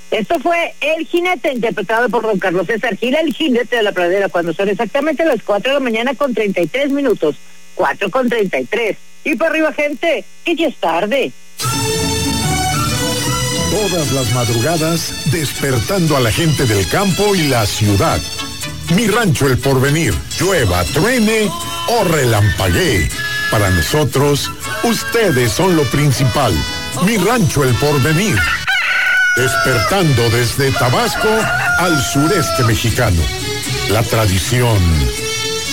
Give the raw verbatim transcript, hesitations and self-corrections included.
Esto fue El Jinete, interpretado por don Carlos César Gil, El Jinete de la Pradera, cuando son exactamente las cuatro de la mañana con treinta y tres minutos. cuatro con treinta y tres. Y para arriba, gente, que ya es tarde. Todas las madrugadas, despertando a la gente del campo y la ciudad. Mi Rancho El Porvenir, llueva, truene o relampaguee. Para nosotros, ustedes son lo principal. Mi Rancho El Porvenir. Despertando desde Tabasco al sureste mexicano. La tradición,